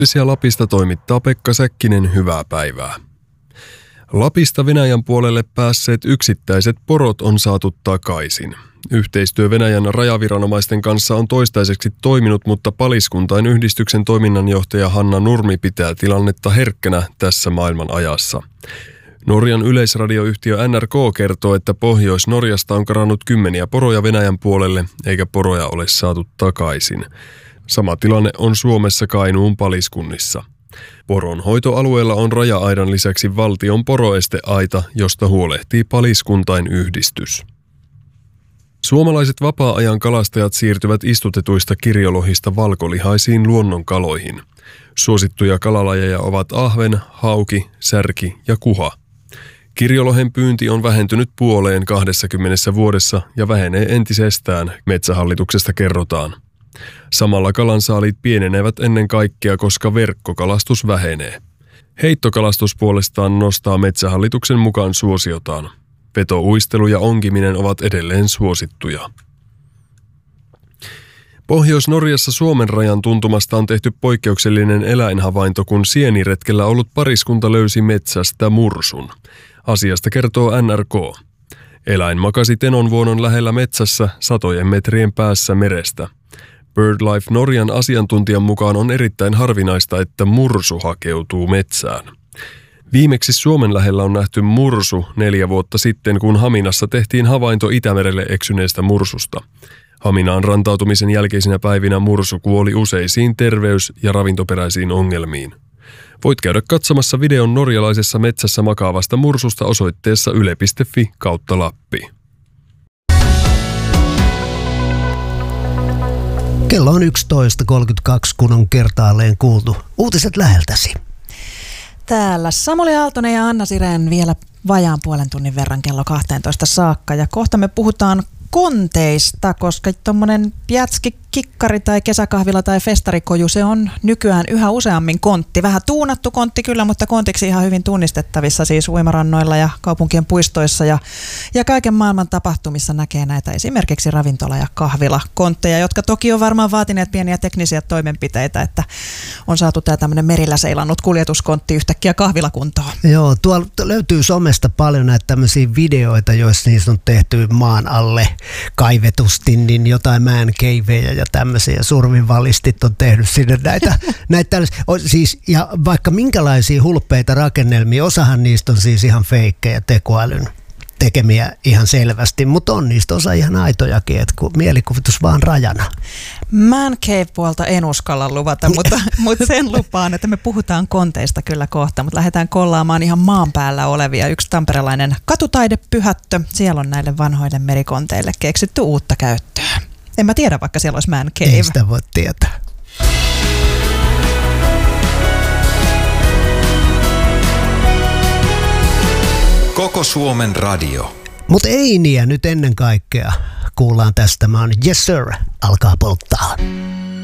Lapista toimittaa Pekka Säkkinen, hyvää päivää. Lapista Venäjän puolelle päässeet yksittäiset porot on saatu takaisin. Yhteistyö Venäjän rajaviranomaisten kanssa on toistaiseksi toiminut, mutta Paliskuntain yhdistyksen toiminnanjohtaja Hanna Nurmi pitää tilannetta herkkänä tässä maailman ajassa. Norjan yleisradioyhtiö NRK kertoo, että Pohjois-Norjasta on karannut kymmeniä poroja Venäjän puolelle, eikä poroja ole saatu takaisin. Sama tilanne on Suomessa Kainuun paliskunnissa. Poronhoitoalueella on raja-aidan lisäksi valtion poroesteaita, josta huolehtii Paliskuntain yhdistys. Suomalaiset vapaa-ajan kalastajat siirtyvät istutetuista kirjolohista valkolihaisiin luonnonkaloihin. Suosittuja kalalajeja ovat ahven, hauki, särki ja kuha. Kirjolohen pyynti on vähentynyt puoleen 20 vuodessa ja vähenee entisestään, Metsähallituksesta kerrotaan. Samalla kalansaaliit pienenevät ennen kaikkea, koska verkkokalastus vähenee. Heittokalastus puolestaan nostaa Metsähallituksen mukaan suosiotaan. Vetouistelu ja onkiminen ovat edelleen suosittuja. Pohjois-Norjassa Suomen rajan tuntumasta on tehty poikkeuksellinen eläinhavainto, kun sieniretkellä ollut pariskunta löysi metsästä mursun. Asiasta kertoo NRK. Eläin makasi Tenonvuonon lähellä metsässä satojen metrien päässä merestä. BirdLife Norjan asiantuntijan mukaan on erittäin harvinaista, että mursu hakeutuu metsään. Viimeksi Suomen lähellä on nähty mursu 4 vuotta sitten, kun Haminassa tehtiin havainto Itämerelle eksyneestä mursusta. Haminaan rantautumisen jälkeisinä päivinä mursu kuoli useisiin terveys- ja ravintoperäisiin ongelmiin. Voit käydä katsomassa videon norjalaisessa metsässä makaavasta mursusta osoitteessa yle.fi/Lappi. Kello on 11.32, kun on kertaalleen kuultu uutiset läheltäsi. Täällä Samuli Aaltonen ja Anna Sirén vielä vajaan puolen tunnin verran kello 12 saakka. Ja kohta me puhutaan konteista, koska tuommoinen pjätski, kikkari tai kesäkahvila tai festarikoju, se on nykyään yhä useammin kontti. Vähän tuunattu kontti kyllä, mutta kontiksi ihan hyvin tunnistettavissa siis uimarannoilla ja kaupunkien puistoissa ja kaiken maailman tapahtumissa näkee näitä esimerkiksi ravintola- ja kahvilakontteja, jotka toki on varmaan vaatineet pieniä teknisiä toimenpiteitä, että on saatu tämä tämmöinen merillä seilannut kuljetuskontti yhtäkkiä kahvilakuntoon. Joo, tuolla löytyy somesta paljon näitä tämmöisiä videoita, joissa niistä on tehty maan alle kaivetusti, niin jotain man caveja ja tämmöisiä survinvalistit on tehnyt sinne näitä siis, ja vaikka minkälaisia hulppeita rakennelmia, osahan niistä on siis ihan feikkejä tekoälyn tekemiä ihan selvästi, mutta on niistä osa ihan aitojakin, että kun mielikuvitus vaan rajana. Man cave-puolta en uskalla luvata, mutta sen lupaan, että me puhutaan konteista kyllä kohta, mutta lähdetään kollaamaan ihan maan päällä olevia. Yksi tamperelainen katutaidepyhättö, siellä on näille vanhoille merikonteille keksitty uutta käyttöä. En mä tiedä, vaikka siellä olisi man cave. Ei sitä voi tietää. Koko Suomen radio. Mutta ei niin, nyt ennen kaikkea kuullaan tästä. Mä oon Yes Sir, alkaa polttaa.